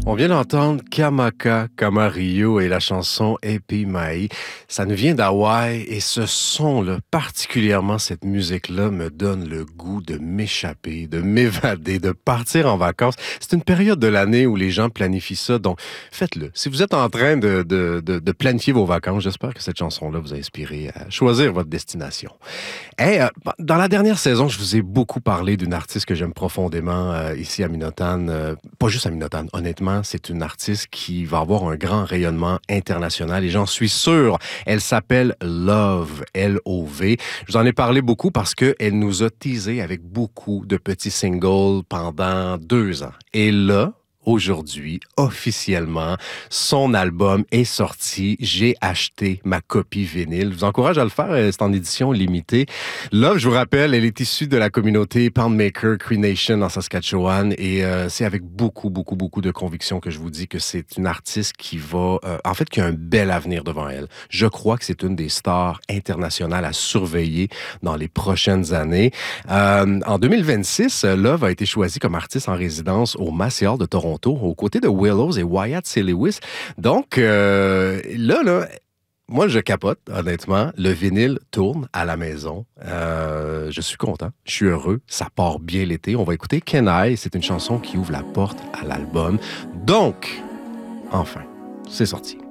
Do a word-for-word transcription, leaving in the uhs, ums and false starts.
On vient d'entendre Kamaka Kamario et la chanson Epi Mai. Ça nous vient d'Hawaï et ce son-là, particulièrement cette musique-là, me donne le goût de m'échapper, de m'évader, de partir en vacances. C'est une période de l'année où les gens planifient ça, donc faites-le. Si vous êtes en train de, de, de, de planifier vos vacances, j'espère que cette chanson-là vous a inspiré à choisir votre destination. Hey, euh, dans la dernière saison, je vous ai beaucoup parlé d'une artiste que j'aime profondément euh, ici à Minotane. Euh, pas juste à Minotane, honnêtement, c'est une artiste qui va avoir un grand rayonnement international et j'en suis sûr. Elle s'appelle Love, L O V. Je vous en ai parlé beaucoup parce qu'elle nous a teasé avec beaucoup de petits singles pendant deux ans. Et là, aujourd'hui, officiellement, son album est sorti. J'ai acheté ma copie vinyle. Je vous encourage à le faire. C'est en édition limitée. Love, je vous rappelle, elle est issue de la communauté Poundmaker Cree Nation en Saskatchewan et euh, c'est avec beaucoup, beaucoup, beaucoup de conviction que je vous dis que c'est une artiste qui va, euh, en fait, qui a un bel avenir devant elle. Je crois que c'est une des stars internationales à surveiller dans les prochaines années. Euh, en deux mille vingt-six, Love a été choisie comme artiste en résidence au Massey Hall de Toronto, aux côtés de Willows et Wyatt C. Lewis. Donc, euh, là, là, moi, je capote, honnêtement. Le vinyle tourne à la maison. Euh, je suis content. Je suis heureux. Ça part bien l'été. On va écouter Can I. C'est une chanson qui ouvre la porte à l'album. Donc, enfin, c'est sorti.